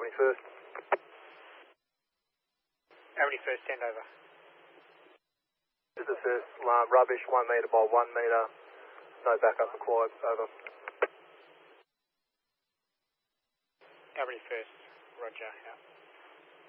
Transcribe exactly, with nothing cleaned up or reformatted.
Albany first. Albany first, send over. This is the first alarm, rubbish, one metre by one metre, no backup required, over. Albany first, roger, out.